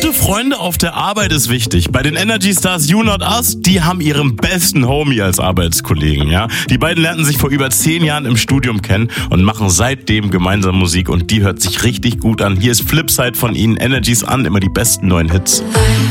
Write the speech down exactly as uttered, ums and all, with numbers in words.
Gute Freunde auf der Arbeit ist wichtig. Bei den Energy Stars You Not Us, die haben ihren besten Homie als Arbeitskollegen, ja. Die beiden lernten sich vor über zehn Jahren im Studium kennen und machen seitdem gemeinsam Musik und die hört sich richtig gut an. Hier ist Flipside von ihnen, Energies an, immer die besten neuen Hits.